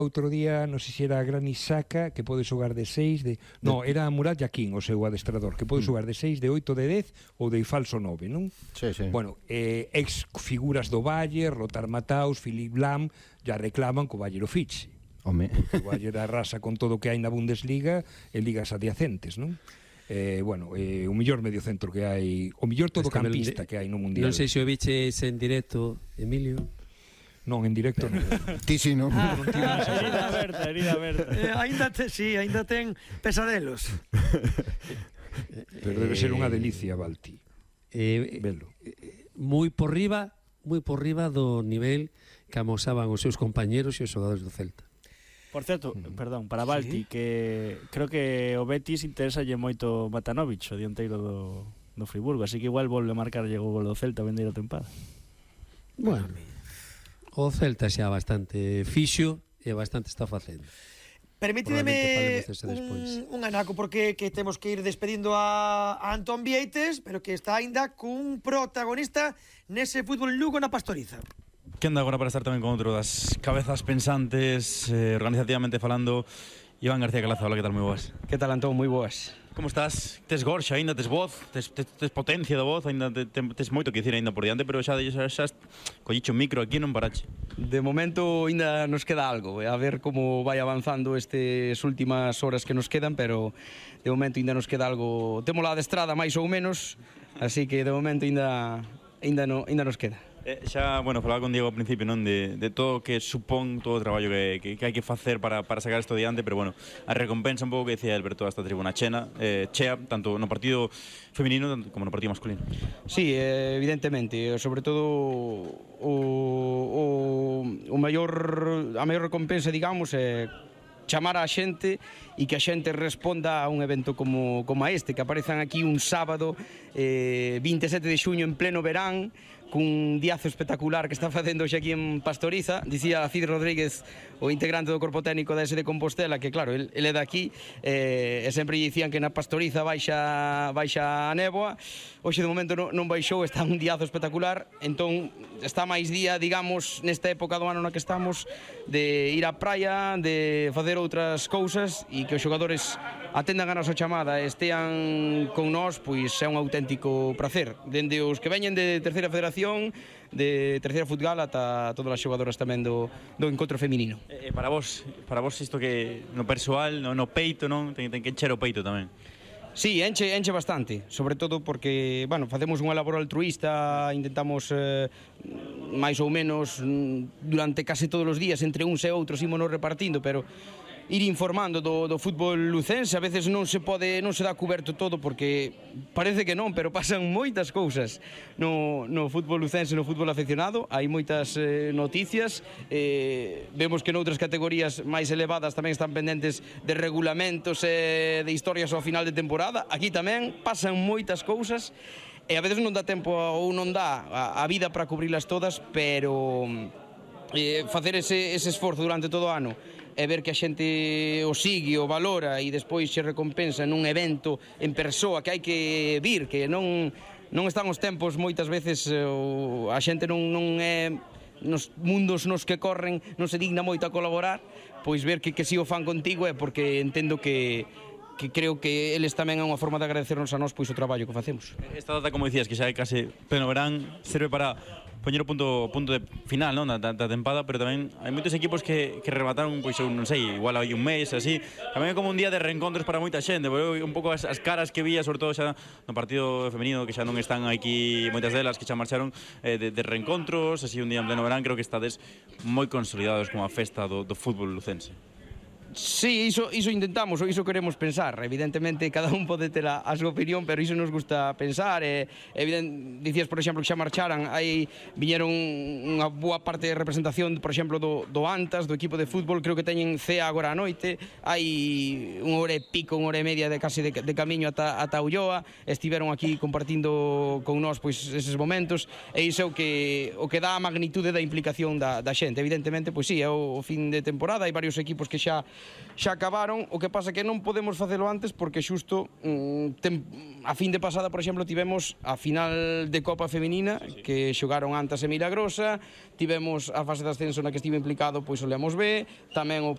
outro día, non sei se era Granit Xhaka, que pode xogar de 6, no, era Murat Yakin, o seu adestrador, que pode xogar de 6, de 8, de 10 ou de falso 9, non? Sí, sí. Bueno, ex figuras do Bayern, Lothar Matthaus, Philipp Lahm, ya reclaman que o Bayern o fiche. Home. O Bayern arrasa con todo o que hai na Bundesliga e ligas adyacentes, non? O mellor mediocentro que hai, o mellor todocampista que hai no Mundial. Non sei se o viches en directo, Emilio. Non, en directo non. Ti si, non? Herida aberta. Ainda ten pesadelos. Pero debe ser unha delicia, Balti. Velo. Moi por riba do nivel que amosaban os seus compañeros e os xogadores do Celta. Por certo, perdón, para Balti, que creo que o Betis interesalle moito Matanovic, o dianteiro do Friburgo, así que igual volve a marcarlle o gol do Celta a vendeira tempada. Bueno, o Celta xa bastante fixo e bastante está facendo. Permítideme un anaco, porque que temos que ir despedindo a Antón Vieites, pero que está aínda cun protagonista nese fútbol en Lugo na Pastoriza. Que anda agora para estar tamén con outro das cabezas pensantes, organizativamente falando, Iván García Calazo. Hola, que tal? Moi boas. Que tal, Antón? Moi boas. Como estás? Tes gorxa aínda, tes voz, tes potencia da voz, aínda tes moito que dicir aínda por diante, pero xa colliche un micro aquí e non parache. De momento aínda nos queda algo, a ver como vai avanzando estas últimas horas que nos quedan, pero de momento aínda nos queda algo. Temos lá de estrada máis ou menos, así que de momento aínda nos queda. Xa, bueno, falaba con Diego ao principio, non, de todo o que supón todo o traballo que hai que facer para sacar isto diante, pero bueno, a recompensa un pouco que decía Alberto, esta tribuna chea, tanto no partido feminino como no partido masculino. Sí, evidentemente, sobre todo a maior recompensa, digamos, é chamar a xente e que a xente responda a un evento como a este, que aparezan aquí un sábado 27 de xuño en pleno verán, cun diazo espectacular que está facendo hoxe aquí en Pastoriza. Dicía Cid Rodríguez, o integrante do corpo técnico da S de Compostela, que claro, ele é daqui, e sempre dicían que na Pastoriza baixa a néboa. Hoxe de momento non baixou, está un diazo espectacular, entón está máis día, digamos, nesta época do ano na que estamos, de ir á praia, de facer outras cousas, e que os xogadores atendan a nosa chamada e estean con nós, pois é un auténtico placer. Dende os que veñen de Terceira Federación, de Terceira Futgal, ata todas as xogadoras tamén do encontro feminino. Para vos isto que no persoal, no peito, non? Ten que encher o peito tamén. Sí, enche bastante, sobre todo porque, bueno, facemos unha labor altruísta, intentamos máis ou menos durante case todos os días, entre uns e outros, ímonos repartindo, pero ir informando do fútbol lucense. A veces non se dá cuberto todo, porque parece que non, pero pasan moitas cousas no fútbol lucense, no fútbol afeccionado. Hai moitas noticias, vemos que noutras categorías máis elevadas tamén están pendentes de regulamentos e de historias ao final de temporada. Aquí tamén pasan moitas cousas e a veces non dá tempo ou non dá a vida para cubrilas todas, pero facer ese esforzo durante todo o ano e ver que a xente o sigue, o valora e despois se recompensa nun evento en persoa, que hai que vir, que non están os tempos moitas veces, a xente non é nos mundos nos que corren, non se digna moito a colaborar, pois ver que si o fan contigo é porque entendo que creo que eles tamén é unha forma de agradecernos a nós pois o traballo que facemos. Esta data, como dicías, que xa é case pleno verán, serve para poñer o punto de final, non, da tempada, pero tamén hai moitos equipos que remataron, pois non sei, igual hai un mes, así. Tamén é como un día de reencontros para moita xente, porque un pouco as caras que vía, sobre todo xa no partido femenino, que xa non están aquí moitas delas, que xa marcharon de reencontros, así un día en pleno verán. Creo que estades moi consolidados como a festa do fútbol lucense. Sí, iso intentamos, ou iso queremos pensar. Evidentemente, cada un pode ter a súa opinión, pero iso nos gusta pensar. Dicías, por exemplo, que xa marcharan, viñeron unha boa parte de representación, por exemplo, do Antas, do equipo de fútbol. Creo que teñen cea agora a noite. Hai unha hora e pico, unha hora e media de casi de camiño ata Ulloa. Estiveron aquí compartindo con nós pois eses momentos, e iso é o que dá a magnitude da implicación da xente. Evidentemente, pois sí, é o fin de temporada, hai varios equipos que xa acabaron. O que pasa que non podemos facelo antes porque xusto a fin de pasada, por exemplo, tivemos a final de Copa Feminina, que xogaron Antas e Milagrosa, tivemos a fase de ascenso na que estive implicado pois o Lemos B, tamén o